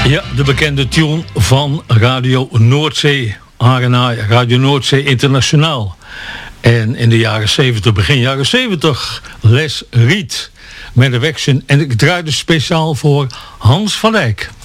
Ja, de bekende tune van Radio Noordzee, RNA, Radio Noordzee Internationaal. En in de jaren 70, begin jaren 70, Les Riet met de Wexen. En ik draaide speciaal voor Hans van Eyck.